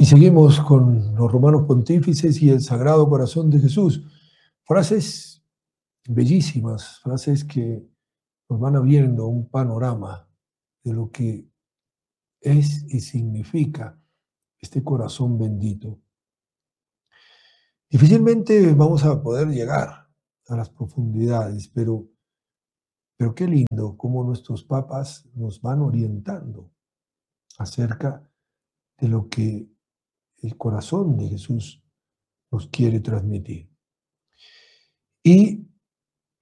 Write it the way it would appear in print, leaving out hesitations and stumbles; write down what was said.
seguimos con los romanos pontífices y el Sagrado Corazón de Jesús. Frases bellísimas, frases que nos van abriendo un panorama de lo que es y significa este corazón bendito. Difícilmente vamos a poder llegar a las profundidades, pero qué lindo cómo nuestros papas nos van orientando acerca de lo que el corazón de Jesús nos quiere transmitir. Y